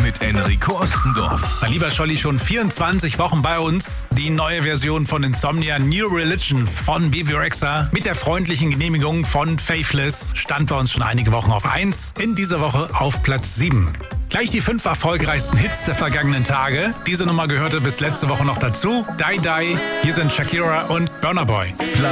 mit Enrico Ostendorf. Mein lieber Scholli, schon 24 Wochen bei uns. Die neue Version von Insomnia, New Religion von Bebe Rexha mit der freundlichen Genehmigung von Faithless stand bei uns schon einige Wochen auf 1. In dieser Woche auf Platz 7. Gleich die 5 erfolgreichsten Hits der vergangenen Tage. Diese Nummer gehörte bis letzte Woche noch dazu. Die Die, hier sind Shakira und Burna Boy.